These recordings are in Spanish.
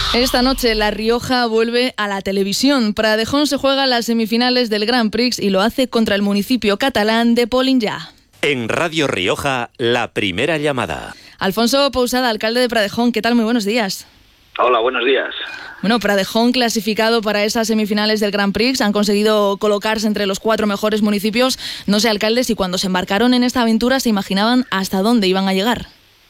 Esta noche La Rioja vuelve a la televisión. Pradejón se juega las semifinales del Grand Prix y lo hace contra el municipio catalán de Polinyà. En Radio Rioja, la primera llamada. Alfonso Pousada, alcalde de Pradejón, ¿qué tal? Muy buenos días. Hola, buenos días. Bueno, Pradejón clasificado para esas semifinales del Grand Prix, han conseguido colocarse entre los 4 mejores municipios. No sé, alcalde, si cuando se embarcaron en esta aventura se imaginaban hasta dónde iban a llegar.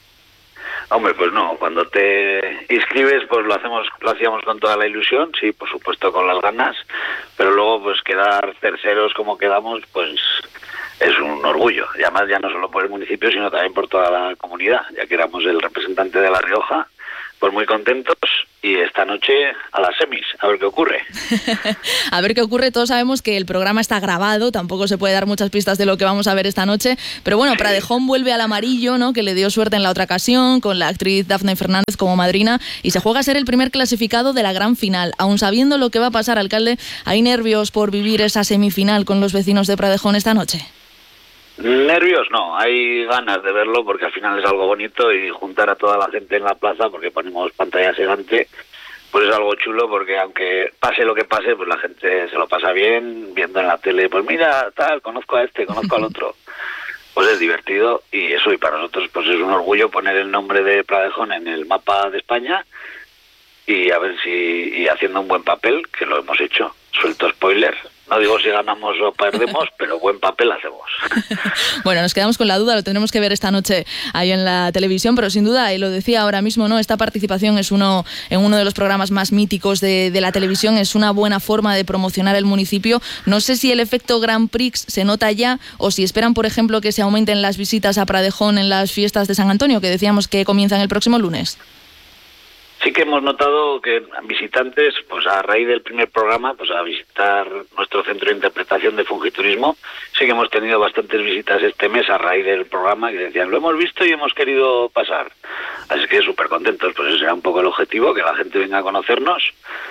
Hombre, pues no, cuando te inscribes pues lo hacíamos con toda la ilusión, sí, por supuesto con las ganas, pero luego pues quedar terceros como quedamos, pues es un orgullo, y además ya no solo por el municipio, sino también por toda la comunidad, ya que éramos el representante de La Rioja, pues muy contentos, y esta noche a las semis, a ver qué ocurre. A ver qué ocurre, todos sabemos que el programa está grabado, tampoco se puede dar muchas pistas de lo que vamos a ver esta noche, pero bueno, sí. Pradejón vuelve al amarillo, ¿no?, que le dio suerte en la otra ocasión, con la actriz Dafne Fernández como madrina, y se juega a ser el primer clasificado de la gran final. Aún sabiendo lo que va a pasar, alcalde, ¿hay nervios por vivir esa semifinal con los vecinos de Pradejón esta noche? Nervios no, hay ganas de verlo porque al final es algo bonito y juntar a toda la gente en la plaza porque ponemos pantalla gigante, pues es algo chulo porque aunque pase lo que pase, pues la gente se lo pasa bien viendo en la tele, pues mira, tal, conozco a este, conozco al otro, pues es divertido y eso, y para nosotros pues es un orgullo poner el nombre de Pradejón en el mapa de España y a ver si haciendo un buen papel, que lo hemos hecho, suelto spoiler. No digo si ganamos o perdemos, pero buen papel hacemos. Bueno, nos quedamos con la duda, lo tendremos que ver esta noche ahí en la televisión, pero sin duda, y lo decía ahora mismo, ¿no?, esta participación es en uno de los programas más míticos de la televisión, es una buena forma de promocionar el municipio. No sé si el efecto Grand Prix se nota ya o si esperan, por ejemplo, que se aumenten las visitas a Pradejón en las fiestas de San Antonio, que decíamos que comienzan el próximo lunes. Sí que hemos notado que visitantes, pues a raíz del primer programa, pues a visitar nuestro centro de interpretación de Fungiturismo, sí que hemos tenido bastantes visitas este mes a raíz del programa que decían, lo hemos visto y hemos querido pasar. Así que súper contentos, pues ese era un poco el objetivo, que la gente venga a conocernos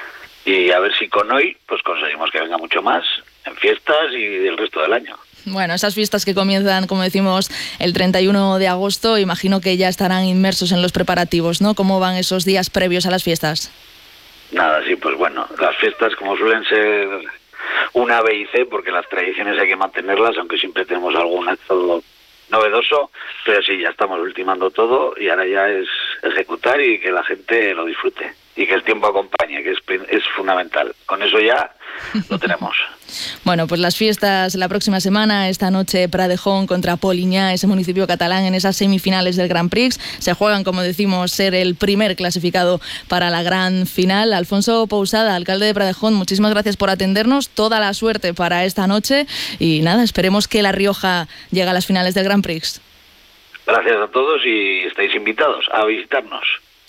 y a ver si con hoy pues conseguimos que venga mucho más en fiestas y el resto del año. Bueno, esas fiestas que comienzan, como decimos, el 31 de agosto, imagino que ya estarán inmersos en los preparativos, ¿no? ¿Cómo van esos días previos a las fiestas? Nada, sí, pues bueno, las fiestas como suelen ser una B y C, porque las tradiciones hay que mantenerlas, aunque siempre tenemos algún acto novedoso, pero sí, ya estamos ultimando todo y ahora ya es ejecutar y que la gente lo disfrute y que el tiempo acompañe, que es fundamental. Con eso ya lo tenemos. Bueno, pues las fiestas la próxima semana, esta noche Pradejón contra Polinyà, ese municipio catalán, en esas semifinales del Grand Prix. Se juegan, como decimos, ser el primer clasificado para la gran final. Alfonso Pousada, alcalde de Pradejón, muchísimas gracias por atendernos. Toda la suerte para esta noche y nada, esperemos que La Rioja llegue a las finales del Grand Prix. Gracias a todos y estáis invitados a visitarnos.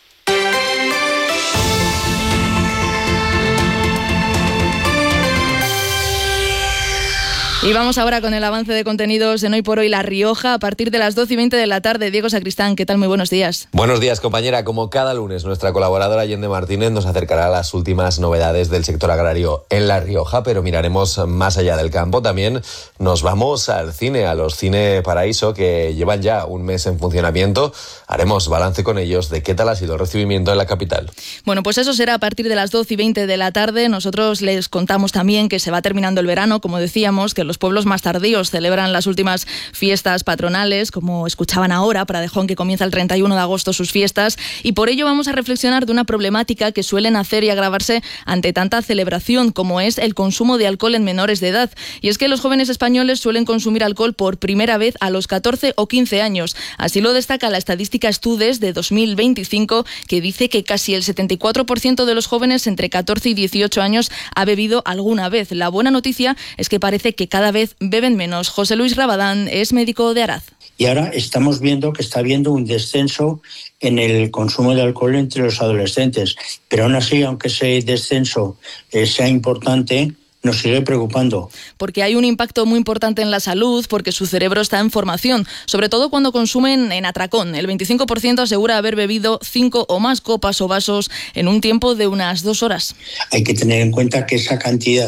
Y vamos ahora con el avance de contenidos en Hoy por Hoy La Rioja a partir de las 12:20 de la tarde. Diego Sacristán, ¿qué tal? Muy buenos días. Buenos días, compañera. Como cada lunes, nuestra colaboradora Allende Martínez nos acercará a las últimas novedades del sector agrario en La Rioja, pero miraremos más allá del campo. También nos vamos al cine, a los Cine Paraíso, que llevan ya un mes en funcionamiento. Haremos balance con ellos de qué tal ha sido el recibimiento en la capital. Bueno, pues eso será a partir de las 12:20 de la tarde. Nosotros les contamos también que se va terminando el verano, como decíamos, que los pueblos más tardíos celebran las últimas fiestas patronales, como escuchaban ahora, Pradejón, que comienza el 31 de agosto sus fiestas, y por ello vamos a reflexionar de una problemática que suelen hacer y agravarse ante tanta celebración, como es el consumo de alcohol en menores de edad. Y es que los jóvenes españoles suelen consumir alcohol por primera vez a los 14 o 15 años. Así lo destaca la estadística Estudes de 2025, que dice que casi el 74% de los jóvenes entre 14 y 18 años ha bebido alguna vez. La buena noticia es que parece que cada vez beben menos. José Luis Rabadán es médico de Araz. Y ahora estamos viendo que está habiendo un descenso en el consumo de alcohol entre los adolescentes. Pero aún así, aunque ese descenso sea importante, nos sigue preocupando. Porque hay un impacto muy importante en la salud, porque su cerebro está en formación, sobre todo cuando consumen en atracón. El 25% asegura haber bebido 5 o más copas o vasos en un tiempo de unas 2 horas. Hay que tener en cuenta que esa cantidad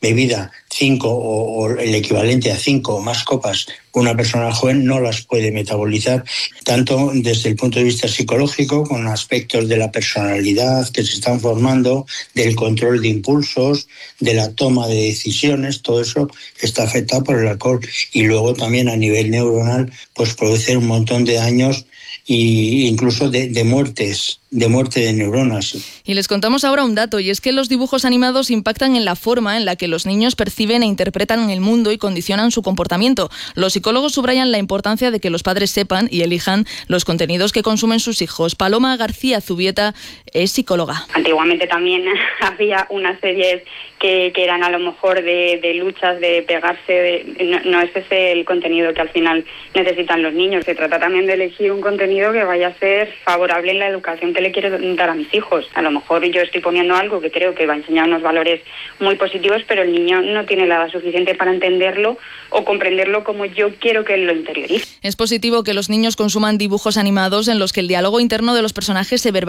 bebida 5 o el equivalente a 5 o más copas, una persona joven no las puede metabolizar, tanto desde el punto de vista psicológico, con aspectos de la personalidad que se están formando, del control de impulsos, de la toma de decisiones, todo eso está afectado por el alcohol. Y luego también a nivel neuronal, pues produce un montón de daños e incluso de muerte de neuronas. Y les contamos ahora un dato, y es que los dibujos animados impactan en la forma en la que los niños perciben e interpretan el mundo y condicionan su comportamiento. Los psicólogos subrayan la importancia de que los padres sepan y elijan los contenidos que consumen sus hijos. Paloma García Zubieta es psicóloga. Antiguamente también había unas series que eran a lo mejor de luchas, de pegarse, no es ese el contenido que al final necesitan los niños. Se trata también de elegir un contenido que vaya a ser favorable en la educación que le quiero dar a mis hijos. A lo mejor yo estoy poniendo algo que creo que va a enseñar unos valores muy positivos, pero el niño no tiene la edad suficiente para entenderlo o comprenderlo como yo quiero que él lo interiorice. Es positivo que los niños consuman dibujos animados en los que el diálogo interno de los personajes se verbaliza